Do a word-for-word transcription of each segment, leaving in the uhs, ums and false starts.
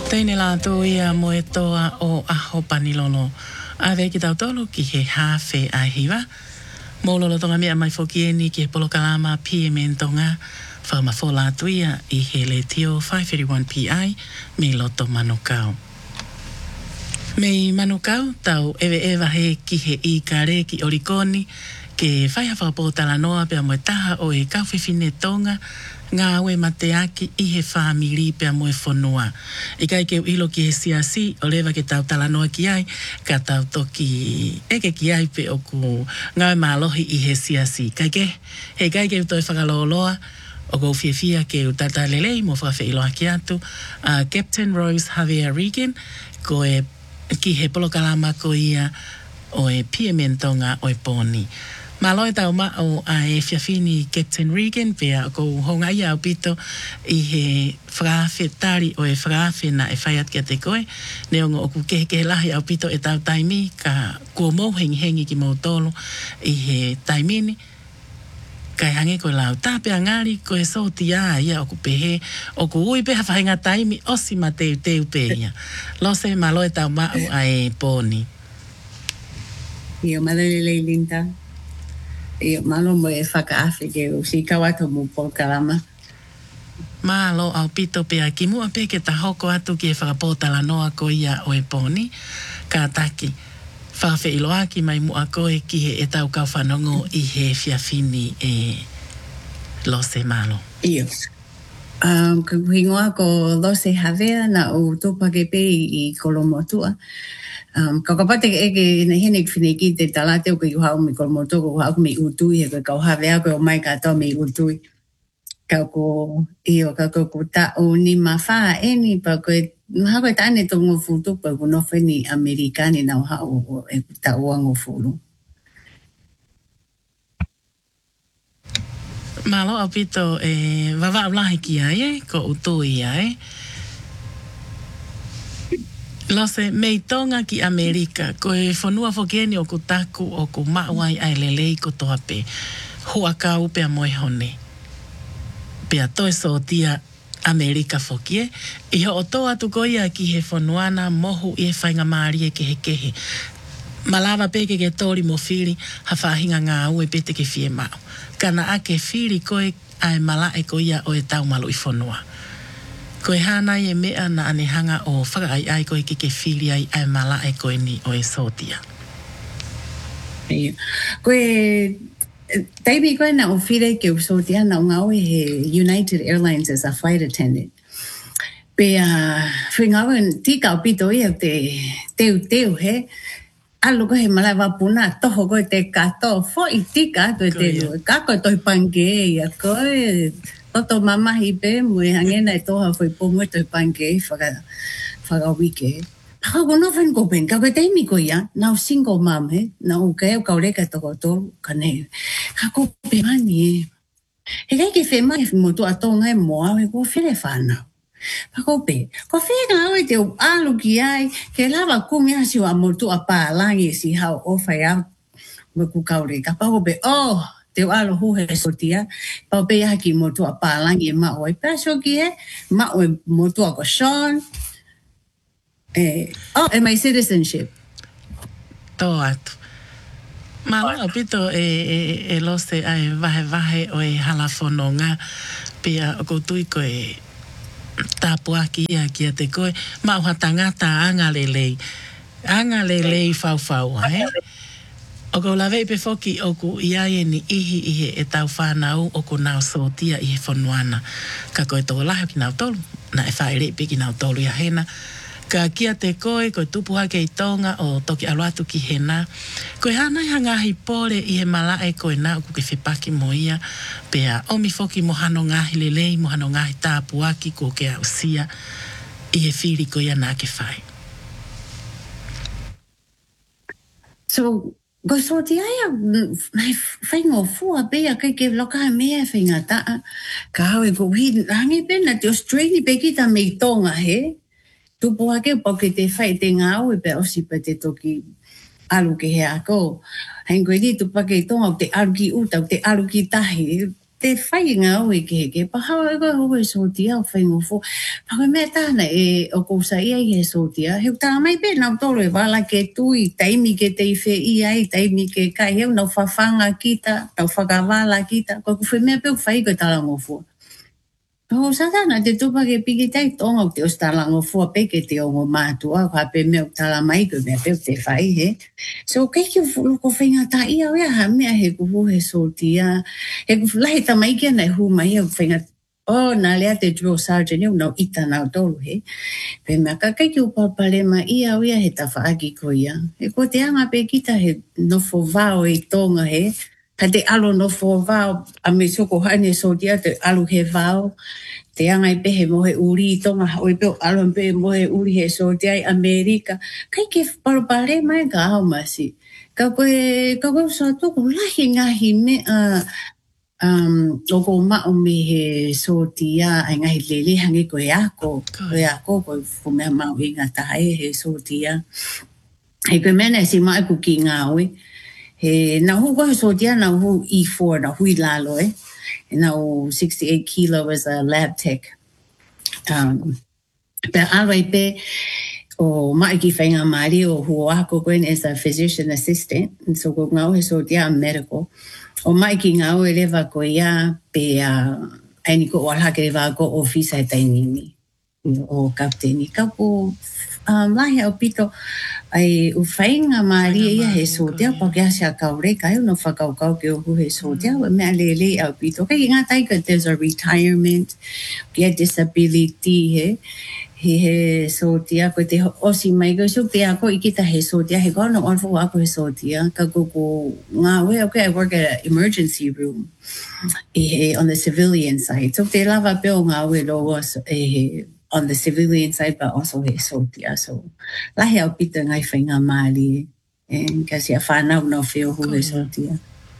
Teine la ia mo e toa o aho panilolo. A ve ki tau tolu ki he hawhe a hiwa. Mo lolo tonga mea mai foki eni ki he polo kalama P M N tonga. Whama fola tuia i he le tio five thirty-one P I me loto manukau. Me manukau tau ewe ewa he ki he i kare ki orikoni ke whaiha whapotala noa pia moe taha o e kauwhiwhine tonga ngā aue mateaki i he whamiri pia moe whonua. I kai keu ilo ki he siasi o lewa ke tau tala noa ki ai ka tau toki eke ki ai pe o ku ngā mālohi i he siasi. Kai ke, he kai keu toi whakaloloa o kou whiawhia ke utata lelei mo whawhi iloa ki atu uh, Captain Rose Javier Regan ko e ki he polokalama ko ia o e P M N tonga o e poni. Maloi tau ma o a e whiawhini Captain Regan pia ko honga ia au pito i he whakawhi tari o e whakawhi na e whaiat kia te koe. Neongo o ku kehe kehe lahi au pito e tau taimi ka kua mou hengi hengi ki mou tolo i he taimini. Kai hange koe lau tāpea ngāri koe soti a ia o ku pehe o ku ui peha whahinga taimi osi ma teu teu peia. Lose maloi tau ma o a e poni. Io madalele linda. Io malo mo e whakaafi ke o si kawato mo po kalama. Malo au pito pea ki mua pe ke ta hoko atu ki e whakapotala noa ko ia o e poni. Ka taki. Whawhi iloa ki mai mua koe ki he e tau kau whanongo i he whiawhini e Lose malo. Io. Um, ka hingoa ko Lose Havea na o tōpake pe i Kolomotua. Um, ka kapate e ke ne hene whine ki te talate o ke iuhau me Kolomotua ko hau me utui he ko Havea ko o mai katoa me utui. Ka ko io ka ko ko ta o ni mawha e ni pa ko maha koe tāne tō ngō futu pa ko no wheni Amerikani na ha o e ta o ngō furu. Malo au pito e wawa ulahi ki ai e, ko utui ai. Lose, mei tonga ki Amerika, ko e whanua whokeni o ku taku o ku mauai ai lelei ko toa pe. Hua ka upea moe hone. Pea toi sotia Amerika whokie. Iho o toa tu koia ki he whanuana mohu i e whainga maari e kehe kehe. Malawa peke ke tori mo whiri ha whahinga ngā ue pete ke whie mau. Kana ake whiri koe ai mala e koia o e tau malu i whanua. Koe hana i e mea na anehanga o whaka ai ai koe ke ke whiri ai ai mala e koe ni o e sotia. Koe Taimi koe na o whire ke usotia na o ngawe he United Airlines as a flight attendant. Pea whi ngawe tika o pito ia te teu teu he. Alu koe he malai wapuna toho koe te kato. Fo i tika koe te lua. Ka koe toi pange ia koe. Toto mamahi pe mui hangena e toha fwoi pomo toi pange whaka whaka wike. Paka kono whan ko pen, ka koe teimi ko ia, nau single mom he, nau kaya kau reka toko tolu, ka ne, ka ko pe mani e. He kai ke whe mai mo tu ato ngai moa, he ko whire whanau. Pa ko pe, ko whire ngā oi te alu ki ai, ke lawa kumi asi wa mo tu a pālangi si hau o whai au, mo ku kau reka. Pa ko pe, oh, te alu hu he sotia, pa pe haki mo tu a pālangi e ma oi, pa so ki he, ma oi mo tu a ko Sean, Eh, oh, and my citizenship. Tō atu. Malo pito e, e, e lose ai vahe vahe o e hala whanonga pia o koutui ko e tāpuaki ia kia te koe. Mauha tangata anga lelei. Anga lelei whau whau, he? O ko lawe pe foki o ku iai e ni ihi ihe e tau whanau o ku nau sotia i he whanuana. Ka koe tō lahi ki nau tolu. Na e whaere pe ki nau tolu ia hena. Ka kia te koe, koe tupuha ke i tonga o toki aluatu ki he nā. Koe hana i hangahi pore i he malae koe nā uku ke whipaki mo ia. Pea omi foki mohano ngahi lelei, mohano ngahi tāpuaki ko ke au sia i he whiri koe ia nā ke whai. So, ko so te aia, mai whaingo fua pea kai ke loka mea whainga taa. Ka hau e ko hi rangi pena te Australia pe kita mei tonga he. Tupu hake po ke te whai te ngā ue pe osi pe te toki alu ke he ako. Hain koe ni tupa ke tonga o te alu ki uta, o te alu ki tahi. te whai ngā ui ke ke, pa hawa e koe hoi so tia o whai ngofu. Pa koe mea tāna e o kousa ia i he so tia. Heu tā mai pe nau tolo e wala ke tui, taimi ke te iwhe i ai, taimi ke kai heu, nau whawhanga kita, nau whakawala kita. Koe kuwhi mea pe whai koe tala ngofu. Ho satana te tupa ke piki tai tonga o te o stalango fua pe ke te ongo mātua, ka pe mea tala mai ko mea pe te whai he. So kei ki ko whainga ta ia wea ha mea he kuhu he sotia, he kuhu lahi ta mai kia nei hu mai he whainga, oh nā lea te drill sergeant eu nau ita nau tolu he. Pe mea ka kei ki upapale ma ia wea he ta whaaki ko ia. He ko te anga pe kita he nofo vao i tonga he, ka te alo no fo vao, a me soko haine so dia te alu he vao, te angai pehe mo he uri tonga, oi peo alo pehe mo he uri he so dia i Amerika, kai ke palopare mai ka hao masi. Ka koe, ka koe sa toko lahi ngahi me a, um, o ko mao me he so dia, ai ngahi lele hangi koe ako, koe ako, koe fumea mao i ngā tahae he so dia. Hei koe mena si mai ku ki ngā oi, he na hu ko so dia na hu E four na hui lalo eh na sixty-eight kilo as a lab tech um pe alway pe o mai ki whainga mari o hu ako koen as a physician assistant and so ko ngau he so dia medical o mai ki ngau e lewa ko ia pe a ani ko wala ke lewa ko office ai tainini o kapteni ka ko um lahi au pito ai u whainga mari ia he sotea pa kia sia kaure kai no whakau kau ke ohu he sotea wa mea lele au pito kai ngā tai ka there's a retirement kia disability he he he sotea ko te osi mai ko so te ako ikita he sotea he kono on fo ako he sotea ka ko ko ngā we okay I work at an emergency room e he on the civilian side so te lava pe o ngā we lo was e on the civilian side, but also he sotia. So, lahi au pita ngai whainga mali, e kasi a whanau no whio hu he sotia.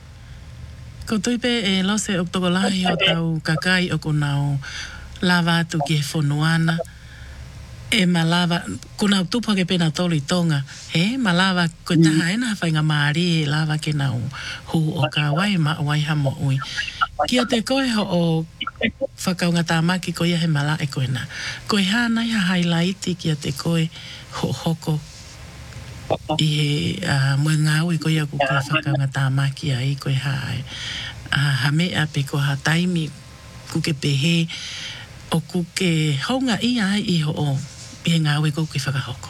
Ko tuipe e lose o toko lahi o tau kakai o kunau lava atu ki he whonuana. E ma lava, kunau tupa ke pena toli tonga, e ma lava ko taha ena whainga mali e lava ke nau hu o ka wai ma wai hamo ui. Kia te koe ho o whakaunga tāmaki ko ia he mala e koe na. Koe hana ia highlighti kia te koe ho hoko i he uh, mui ngāu i koe ia kuke whakaunga tāmaki a i koe hae. Uh, ha mea pe ko ha taimi kuke pehe o kuke honga i ai i ho o i he ngāu i kuke whakahoko.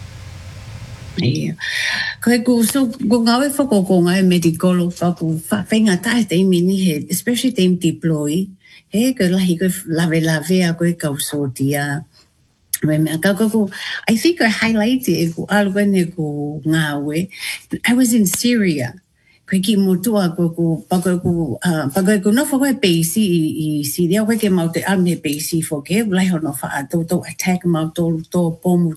Yeah. Koe ku so ku ngawe foko ko ngai medical faku fa fenga tai te mini he especially te deploy he ko lahi ko lave lave a ko ka sotia me me ka ko I think I highlighted ko algo ne ko ngawe I was in Syria ko ki motua ko ko pa ko ko pa ko no fo base i Syria ko ke mau te army base fo ke lai no fa to to attack mau to to bom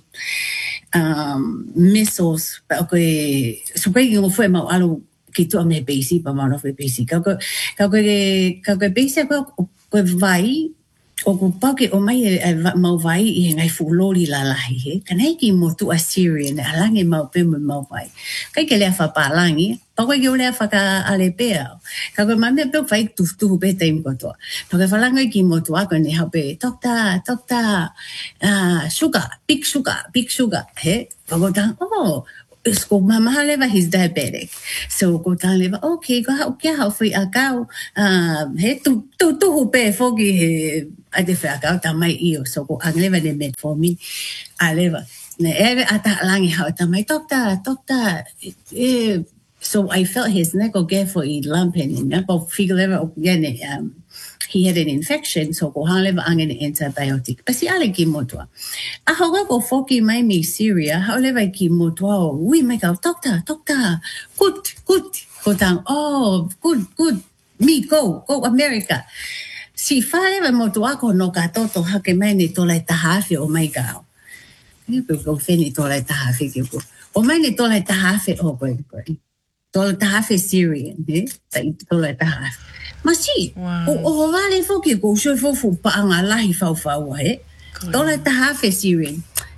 um missiles pa ko so ko ngo fo mau alu ki to me base pa mau no fo base ka ko ka ko ka ko base ko ko vai o ko pa ke o mai mau vai i ngai fu lori la la he kanai ki mo tu Assyrian alangi mau pe mo mau vai kai ke le fa pa langi pa ko ke le fa ka ale pe ka ko mame pe vai tu tu pe te mo to pa ke fa langi ki mo tu a ko ne ha pe doctor doctor ah sugar big sugar big sugar he pa ko ta oh Sko mama leva he's diabetic. So ko tan leva okay ko ha kia ha fui akau ah he tu tu tu hu pe fogi he a de fa akau ta mai io so ko ang leva de met for me a leva ne eve ata langi ha ta mai doctor doctor eh so I felt his neck or get for a lump in it but figure leva again um he had an infection so ko ha leva ang an antibiotic pasi ale ki motua a hoga ko foki mai mi Syria ha leva ki motua we make out doctor doctor good good ko tang oh good good me go go America si fa leva motua ko no ka toto ha ke mai ni to lai ta ha fi oh my god ni pe ko fe ni to lai ta ha fi ke ko o mai ni to lai ta ha fi oh ko ko to lai ta ha fi Syrian eh to lai ta ha Masi, o o vale foki ko sho fo fu pa nga lahi fa fa wa he. Tola ta ha fe Syrian.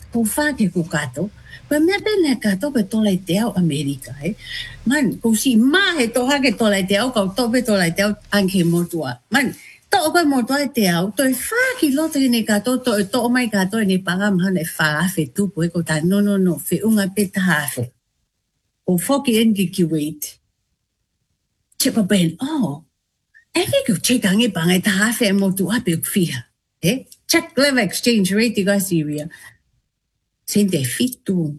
ko fa ke ko kato. Ko me bene kato pe to lai te au Amerika he. Man ko si ma he to ha ke to lai te au ko to pe to lai te au anke motua. Man to ko motua te au to fa ki lo te ne kato to to mai kato ne panga ma ne fa fe tu po ko ta no no no fe unga pe ta fe. O foki en ki wait. Chepa ben oh. Eke ko cheka nge panga ta fe motua pe fia. Eh? Check level exchange rate ga Syria. Sente fitu.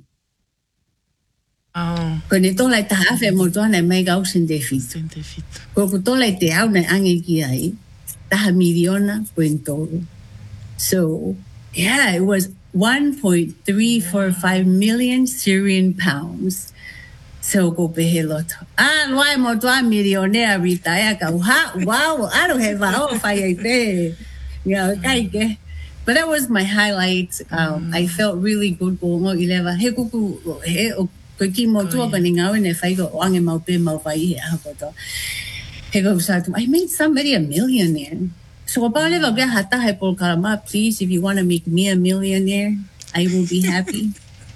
Oh. Ko ne to lai ta fe mo to na mai ga sente fitu. Sente fitu. Ko ko to lai te au na ange ki ai. Ta miliona puento. So, yeah, it was one point three four five million Syrian pounds. So go pe lot. Ah, why mo to a millionaire retire ka. Wow, I don't have a fire there. Yeah, okay. But that was my highlight. Um, mm. I felt really good going eleven. He kuku he o kiki mo tu ka ninga ne fai go ange mau pe mau fai he ha ko to. He go sa I made somebody a millionaire. So about level get hata he por kalama, please, if you want to make me a millionaire, I will be happy.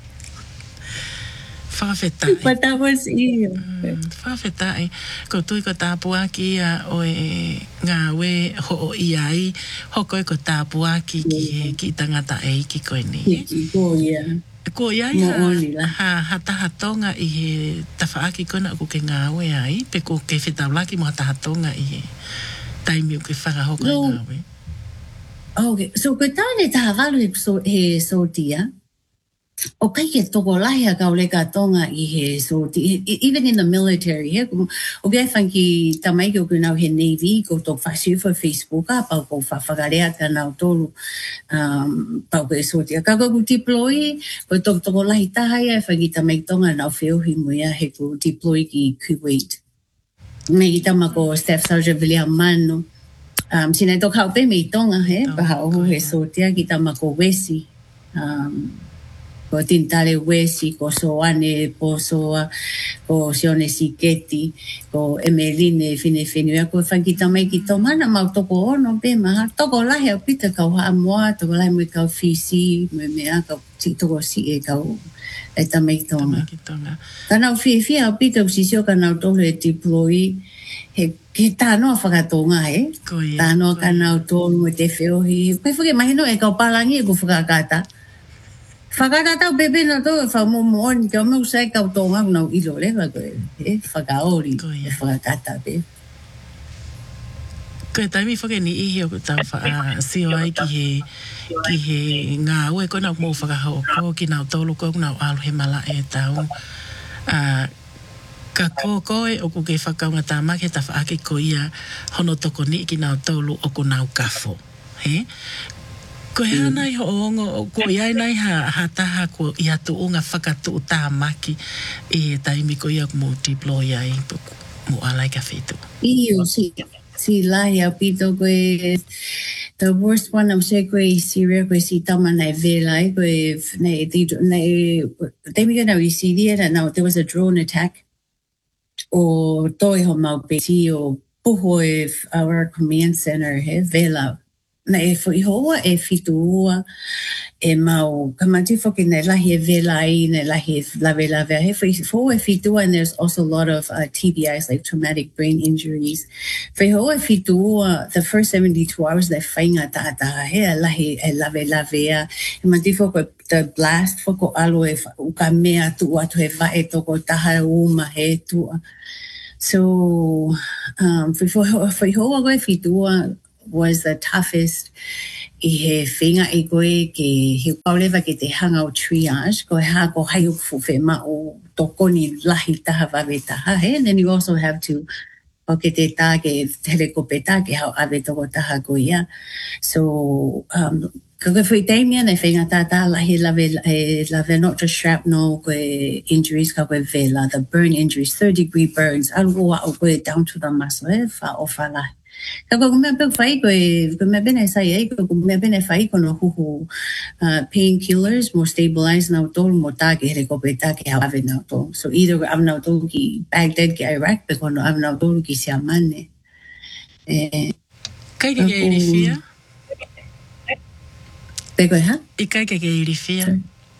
Whawhetai. But that was it. Whawhetai. Ko tui ko tāpua ki a o e ngā we ho o iai. Hoko e ko tāpua ki ki ki tangata e ki koe ni. Ki ko ia. Ko iai ha, ha, ha tahatonga i he tawhaaki kona ku ke ngā we ai. Pe ko ke whetaulaki mo tahatonga i he taimi o ke whakahoko i ngā we. Okay, so ko tāne tahawalu he so tia. O kai ke toko lahi a kau leka tonga i he so even in the military he o gai whanki tamai ko nau he Navy ko tok whasiu for Facebook a pau ko whawhakarea ka nau tolu um, pau ko e so tia ka ko deploy ko tok toko lahi tahai a whanki tamai tonga nau whiohi muia he ko deploy ki Kuwait me i tama ko Staff Sergeant William Mano um, sinai tok hau pe me i tonga he paha ohu he so tia ki tama ko Wesi um, ko tintale Wesi, ko Soane, ko Soa, ko Sione Siketi, ko Emeline, fine fine, ko whankita mai ki tō mana mau toko ono pe maha, toko lahi au pita kau haa moa, toko lahi mui kau whisi, mui mea kau si toko si e kau e tamai tonga. Kanau fie fie au pita usisio kanau tolu e deploy, he ke tānoa whakatonga e, tānoa kanau tolu e te whiohi, koe whuke mahino e kau palangi e ko whakakata, whakata tau bebe na tō e whamomo oni kia mau sai kau tōnga unau ilo lewa koe e whakaori e whakata be. Koe taimi whake ni ihi o tau wha sio ai ki he ki he ngā ue koe nau mō whakahau ko ki nau tōlu koe nau alu he mala e tau. Ka ko koe o ku ke whakaunga tāmake ta whaake ko ia hono toko ni ki nau tōlu o ku nau kafo. He? Ko hea nai ho ongo, ko iai nai ha, ha taha ko ia tu unga whakatu tā maki e taimi ko ia mo deploy ai mo alai ka whetu. Iyo, si, si lai au pito koe, the worst one I'm saying koe Syria, koe si tama nai velai, koe nei, nei, taimi ka nau I Syria, now there was a drone attack, o toi ho mau peti o puho e our command center he, vela, na e fo I hoa e fitua e mau kamati fo ki ne lahi e velai ne lahi e lave lave he fo fo e fitua and there's also a lot of uh, T B Is like traumatic brain injuries fo hoa e fitua the first seventy-two hours that whainga tata he a lahi e lave lave a e mati fo ko the blast fo ko alo e uka mea tu atu he vae toko taha uma he tua so um fo fo hoa ko e fitua was the toughest I he whinga I koe ke he paulewa ke te hanga o triage ko he ha ko hai ufu whe ma o tokoni lahi taha wawe taha he and then you also have to o ke te tā ke telekope tā ke hau awe toko taha ko ia so um ka koe whui teimia nei whinga tā tā lahi lawe lawe not just shrapnel koe injuries ka koe vela the burn injuries third degree burns alu wa o koe down to the muscle he wha o wha lahi Ka ko me pe fai ko ko me bene sai ai ko me bene fai ko no hu uh painkillers more stabilize na to mo ta ke re ko pe ta ke ave na to so either am na to ki Baghdad ki Iraq pe ko no am na to ki siamane eh kai ke ke rifia pe ko ha I kai ke ke rifia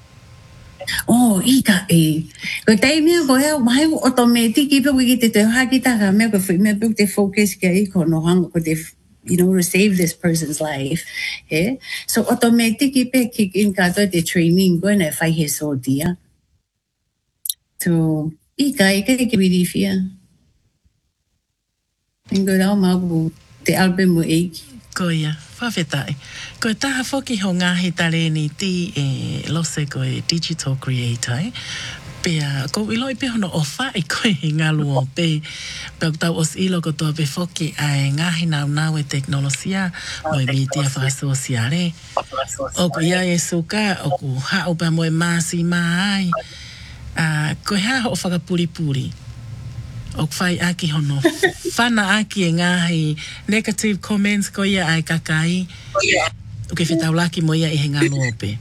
Oh, ika e. Ko tai mea ko ea mai automatic i pe wiki te te haki ta ka mea ko fi mea pe te focus ke i ko no hanga ko te you know to save this person's life. Eh? So automatic i pe kick in ka to te training ko na fai he so dia. So ika ika ke wiri fia. Ingo rau mau te albe mo eiki. Ko ia, whawhetai. Ko e taha whoki ho ngāhi tare ni ti e lose ko e digital creator, eh? Pea, ko iloi pe hono o whai ko e ngalu o pe. Pea tau os ilo ko toa pe whoki ai ngāhi nau nau e teknolosia mo e mitia whasosiare. O ko ia e suka, o ku hao pa mo e māsi mai. Uh, ko e ha o whakapuri puri. O whai aki hono. Whana aki e ngahi negative comments ko ia ai kakai. O ke whetau laki mo ia i he ngā lope.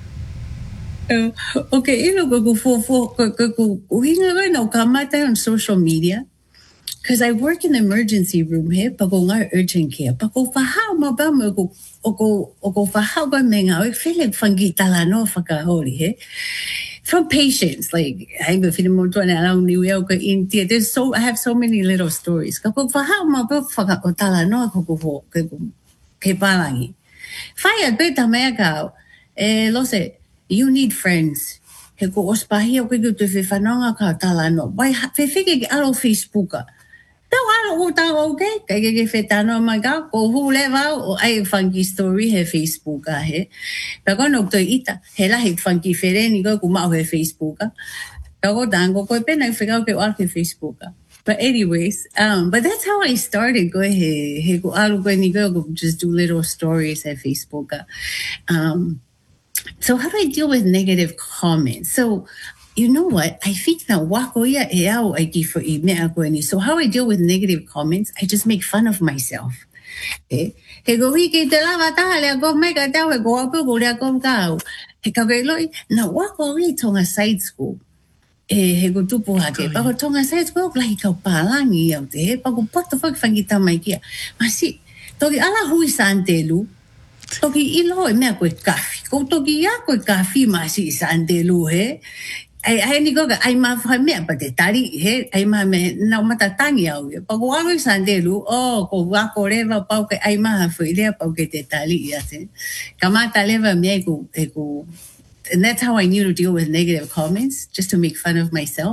Uh, okay, ilo ko ko fo fo ko ko ko hinga ga no kamata on social media. Because I work in the emergency room here, pa ko nga urgent care. Pa ko whahau ma ba mo ko o ko o ko whahau ba me nga o fele whangi tala no whakahori he. From patients, like I go for the motor and I New York in there's so I have so many little stories. Ka ko whahau ma ba whaka tala no ko ko ho ke ke palangi. Whai be ta mea ka e lo se you need friends. He ko ospahi o ke te whi whanonga ka tala no. Wai fe whike ke alo Facebooka. Tau alo o tau o ke. Kai ke ke whetano mai ka. Ko hu le wau o ai funky story he Facebooka he. Pa ko nok toi ita. He la he funky where ni ko kumau he Facebooka. Pa ko tango ko pena i whikau ke o ke Facebooka. But anyways, um, but that's how I started. Go ahead. He ko alo ko ni ko just do little stories at Facebooka. Um, So how do I deal with negative comments? So, you know what? I think that wako ia e au ai ki fo I mea koe ni. So how I deal with negative comments, I just make fun of myself. Eh? He go hiki te lava taha lea ko mai ka tau he ko apu ko lea ko kau. He ka kei loi, na wako ri tonga side school. E he ko tupu hake. Pako tonga side school, lahi kau palangi au te he. Pako poto whaki whangi tamai kia. Masi, toki ala hui santelu. Toki ilo e mea koe kafi. Ko toki ia koe kafi masi santelu he. Ai ai ni ko ai ma fa mea pa te tari he. Ai ma me na mata tangi au. Pa ko alo santelu o ko wa ko leva pa ko ai ma fa ile pa ko te tari ia se. Kamata leva me ko e ko. And that's how I knew to deal with negative comments, just to make fun of myself.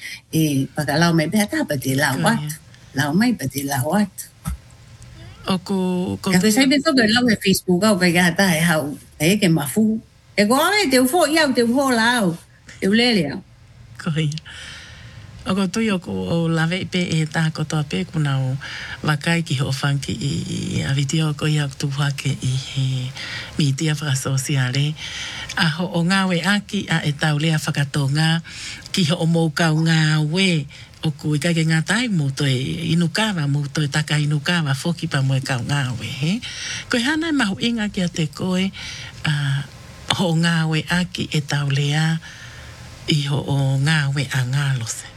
E pa ka lau me pe ta pa te lawat. Lau mai pa te lawat. O ko... ko Kasi sabi ko ka lang sa Facebook ako kaya ta ay hao. Ay ke mafu. E ko ay te ufo yaw te ufo lao. Te ulele. Ko ia. O ko tui o ko o lawe pe e tā kotoa pe kuna o wakai ki ho whanki i, i a video ko ia tu whake i he mitia whakasosiale. A ho o ngāwe aki a e tau lea whakatonga ki ho o moukau ngā we o ku i kai ngā tai mo to e inukawa mo to e taka inukawa foki pa mo e kau ngāwe he. Ko e hana e mahu inga ki a te koe uh, ho o ngāwe aki e tau lea i ho o ngāwe a ngālose.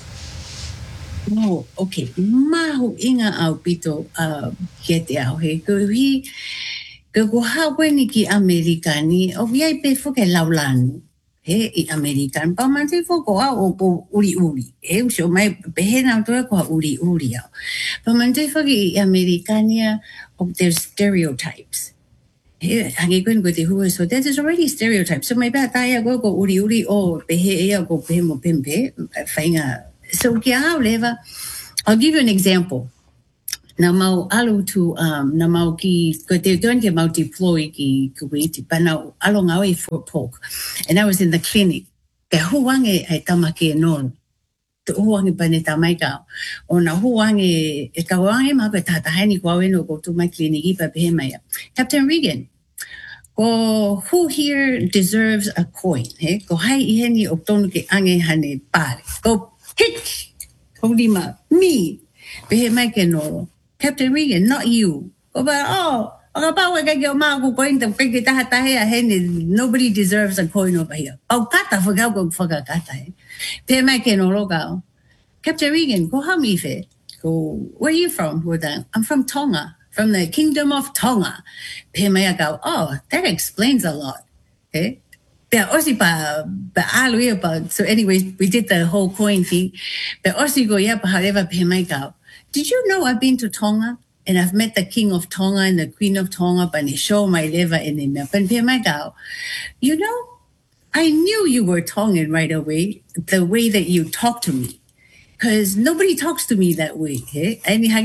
Oh, okay. Mahu inga au pito uh, ke te au he. Ko hi, ko ko hawe ni ki Amerikani, o hi ai pe fuke laulanu. He i Amerikan. Pa manti foko au o ko uri uri. E usho mai pehe nau toa ko uri uri au. Pa manti foko i Amerikania, o there's stereotypes. He hangi kun ko te hua, so that is already stereotypes. So mai pa taia ko ko uri uri o pehe ea ko pehe mo pempe, whainga. So kia au leva, I'll give you an example. Na mau alu tu, um, na mau ki, ko te tuan ke mau deploy ki Kuwaiti, pa na alo ngau e Fort Polk. And I was in the clinic. Ke huange ai tamake e nonu. Te huange pane tamai kau. O na huange, e kawange mau ke tatahani kwa weno ko tu mai clinic i pa pehe mai. Captain Regan, ko who here deserves a coin? He? Ko hai iheni o tonu ke ange hane pare. Ko hit! Kodima, me. Behe mai ke noro. Captain Regan, not you. Ko ba, oh, o pa wa kaya ma ko coin ta kaya ta ta he he nobody deserves a coin over here. O kata fuga ko fuga kata he. Behe mai ke noro ka. Captain Regan, ko how me fe? Ko, where are you from? I'm from Tonga, from the Kingdom of Tonga. Behe mai ka, oh, that explains a lot. Okay? But also, but but I about so anyway, we did the whole coin thing. But also go yeah, but however, pay my go. Did you know I've been to Tonga and I've met the king of Tonga and the queen of Tonga, but they show my liver in the but pay my go. You know, I knew you were Tongan right away. The way that you talk to me. Because nobody talks to me that way. Eh?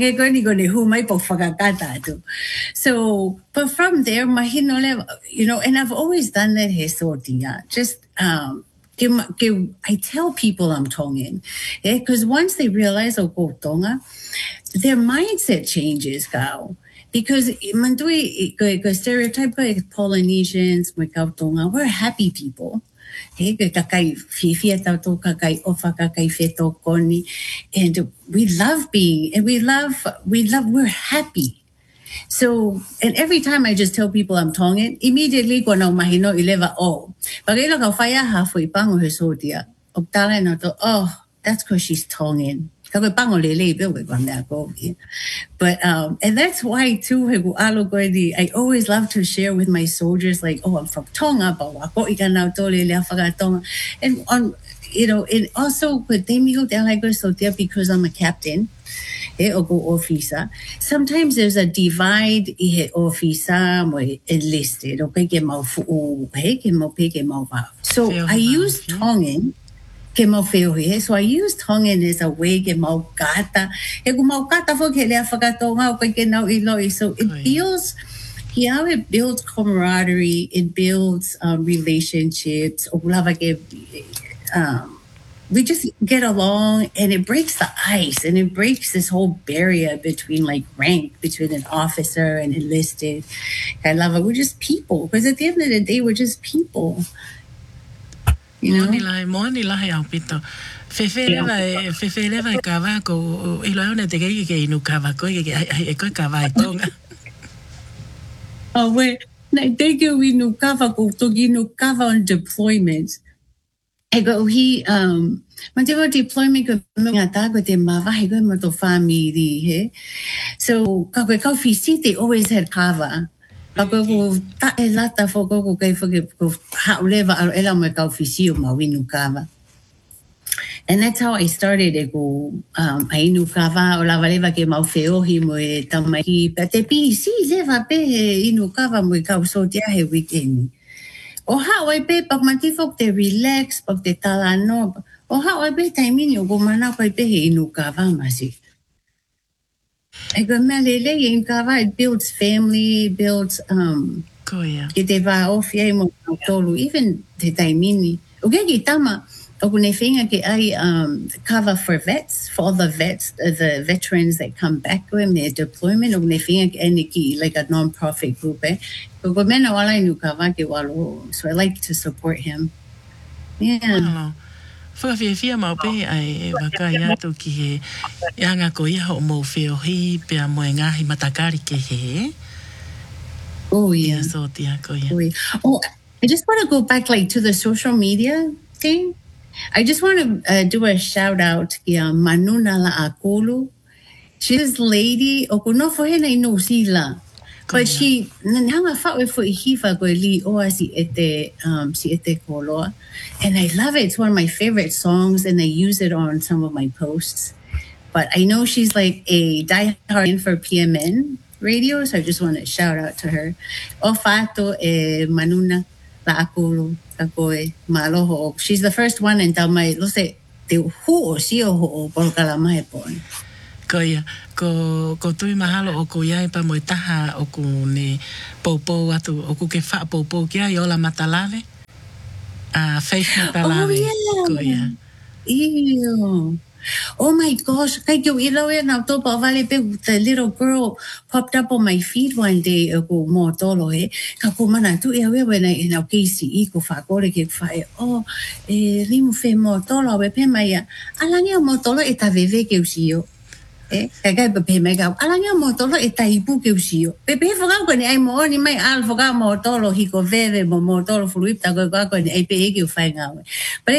So, but from there, you know, and I've always done that here, just, um, I tell people I'm Tongan. Because eh? Once they realize, oh, go Tonga, their mindset changes, Gao. Because the stereotype of Polynesians, we're happy people. Hey, kakai fifia tauto kakai ofa kakai feto koni, and we love being, and we love, we love, we're happy. So, and every time I just tell people I'm Tongan, immediately ko na mahino ileva oh, pagilo ka faya halfway pango hesodia, oktala na to oh, that's because she's Tongan. But um, and that's why too, I always love to share with my soldiers, like, oh, I'm from Tonga, and on, you know, and also because I'm a captain, officer. Sometimes there's a divide officer enlisted, so I use Tongan. So I use Tongan as a way ke maukata. E ku maukata fo ke lea whakatonga o ke nau iloi. So it builds, yeah, it builds camaraderie, it builds um, relationships. Um, we just get along, and it breaks the ice, and it breaks this whole barrier between like rank, between an officer and enlisted. I love it. We're just people, because at the end of the day, we're just people. You know? Monilai, monilai au pito. Fefeleva, fefeleva kavako. Iloane te kei kei nu kavako kei kei koi kavai tonga. Oh, we na te kei we nu kavako toki nu kava on deployment. I go he um. Man te deployment ko mga tago te mava he go mo to family he. So kako kau fisi they always had kava. Ako ko ta elata fo ko ko kai fo ko ha leva ela mo ka oficio ma winu kava. And that's how I started e ko um ainu kava o la valeva ke ma feo hi mo e tamai pa te pi si leva pe inu kava mo ka so dia he weekend. O ha o pe pa manti fo te relax pa te tala no. O ha o pe taimini o ko mana pa pe inu kava ma si. It builds family, builds um even the taimini. Okay, tama. Um, cover for vets, for all the vets, the veterans that come back with their deployment. Like a non-profit group. So I like to support him. Yeah. Whakawhiawhia mau pe ai waka ia tu ki he ianga ko ia ho mo whio hi pia mo ngahi matakari ke he. Oh yeah. So tia ko ia. Oh, I just want to go back like to the social media thing. I just want to uh, do a shout out to uh, Manuna La Akolu. She's this lady o ko no fo he nei no sila. But she nanga fa we fo hifa ko li o si ete um si ete koloa, and I love it. It's one of my favorite songs, and I use it on some of my posts. But I know she's like a diehard for P M N radio, so I just want to shout out to her. O fato e Manuna La Akulu kakoe maloho. She's the first one in Tamai. Lo se te hu o si o ho por kalamae pon. Ko ia, ko, ko tui mahalo o ko iai pa mo taha o ko ne popo atu, o ko ke wha popo kia i ola matalave. Uh, Faith Matalave. Oh, yeah. Ko ia. Ew. Oh my gosh, kai kio ilo e na topa vale pe the little girl popped up on my feed one day o ko mo tolo he. Ka ko mana tu e we na e na keisi I ko fa kore ke fa e oh e limu fe mo tolo we pe mai a. Ala ni mo tolo e ta veve ke usio. Eh, kaya pa pe mega. Alam niya mo tolo e taipu ke usio. Pe pe foga ko ni ai mo ni mai al foga mo tolo hi ko veve mo mo tolo fluip ta ko ko ni ai pe ke u fai ngawe.